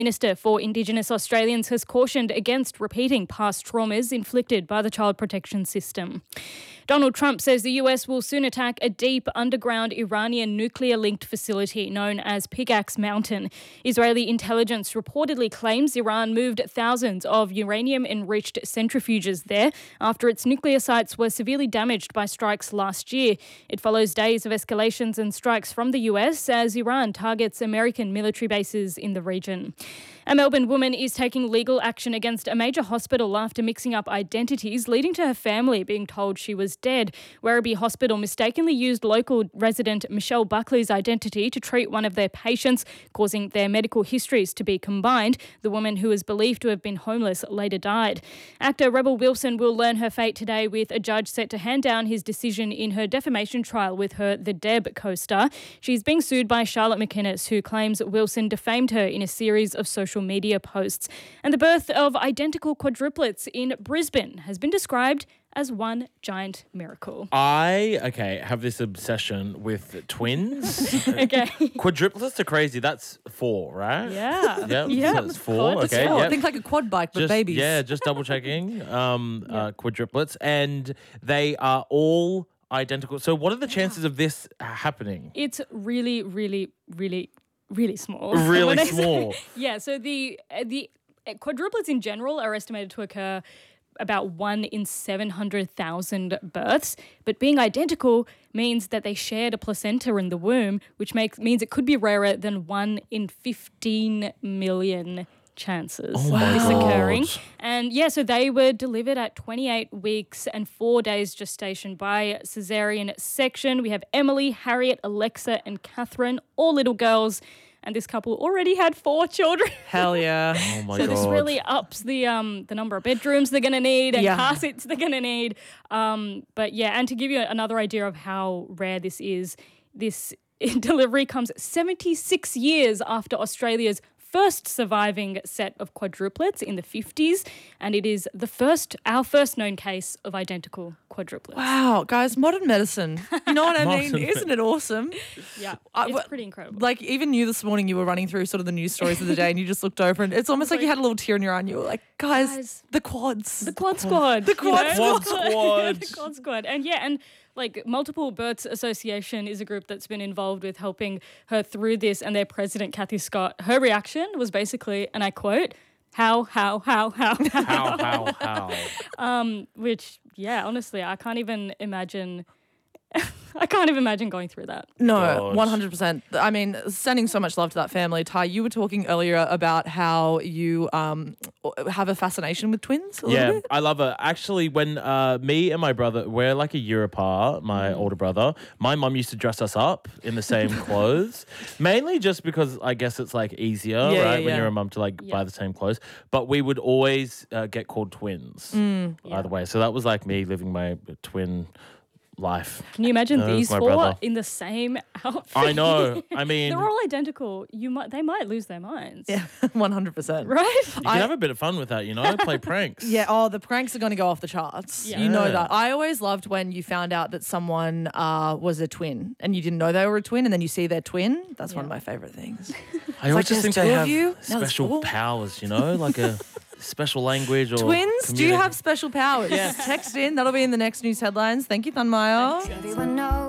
Minister for Indigenous Australians has cautioned against repeating past traumas inflicted by the Child Protection System. Donald Trump says the US will soon attack a deep underground Iranian nuclear-linked facility known as Pickaxe Mountain. Israeli intelligence reportedly claims Iran moved thousands of uranium-enriched centrifuges there after its nuclear sites were severely damaged by strikes last year. It follows days of escalations and strikes from the US as Iran targets American military bases in the region. A Melbourne woman is taking legal action against a major hospital after mixing up identities, leading to her family being told she was dead. Werribee Hospital mistakenly used local resident Michelle Buckley's identity to treat one of their patients, causing their medical histories to be combined. The woman, who is believed to have been homeless, later died. Actor Rebel Wilson will learn her fate today, with a judge set to hand down his decision in her defamation trial with her The Deb co-star. She's being sued by Charlotte McInnes, who claims Wilson defamed her in a series of social media posts. And the birth of identical quadruplets in Brisbane has been described as one giant miracle. I have this obsession with twins. Okay. Quadruplets are crazy. That's 4, right? Yeah. Yep. Yeah. So that's 4. Okay. Four. Yep. Think like a quad bike, but babies. Yeah, just double checking. Quadruplets. And they are all identical. So what are the chances of this happening? It's really, really, really, really small. Really small. Yeah, so the quadruplets in general are estimated to occur about 1 in 700,000 births, but being identical means that they shared a placenta in the womb, which means it could be rarer than 1 in 15 million chances of this occurring. And yeah, so they were delivered at 28 weeks and 4 days gestation by caesarean section. We have Emily, Harriet, Alexa and Catherine, all little girls. And this couple already had 4 children. Hell yeah. Oh my So God. this really ups the number of bedrooms they're going to need and car seats they're going to need. But yeah, and to give you another idea of how rare this is, this delivery comes 76 years after Australia's first surviving set of quadruplets in the 50s, and it is our first known case of identical quadruplets. Wow, guys, modern medicine. You know what I mean? Isn't it awesome? Yeah, it's pretty incredible. Like, even you this morning, you were running through sort of the news stories of the day and you just looked over and it's almost like you had a little tear in your eye and you were like, guys, the quads. The quad squad. The quad Quad squad. squad. The quad squad. And like Multiple Births Association is a group that's been involved with helping her through this, and their president, Kathy Scott, her reaction was basically, and I quote, how. Which, yeah, honestly, I can't even imagine going through that. No, Gosh. 100%. I mean, sending so much love to that family. Ty, you were talking earlier about how you have a fascination with twins a little bit. I love it. Actually, when me and my brother, we're like a year apart, my older brother, my mum used to dress us up in the same clothes, mainly just because I guess it's like easier, right, when you're a mum to buy the same clothes. But we would always get called twins either way. So that was like me living my twin life. Can you imagine these my 4 brother. in the same outfit? I know. I mean, they're all identical. They might lose their minds. Yeah, 100%. Right? you can have a bit of fun with that, play pranks. Yeah, the pranks are going to go off the charts. Yeah. You know that. I always loved when you found out that someone was a twin and you didn't know they were a twin and then you see their twin. That's one of my favourite things. I always like, just think there's they 2 have of you? Now there's special 4. powers, like a special language or Twins, do you have special powers? Text in. That'll be in the next news headlines. Thank you, Thunmeyer. Everyone knows